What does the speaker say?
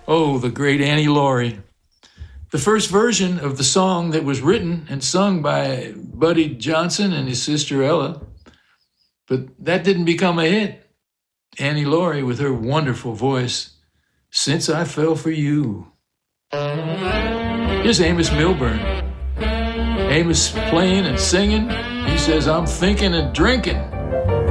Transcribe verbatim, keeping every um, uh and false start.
Oh, the great Annie Laurie. The first version of the song that was written and sung by Buddy Johnson and his sister Ella, but that didn't become a hit. Annie Laurie with her wonderful voice, Since I Fell for You. Here's Amos Milburn. Amos playing and singing. He says, I'm thinking and drinking.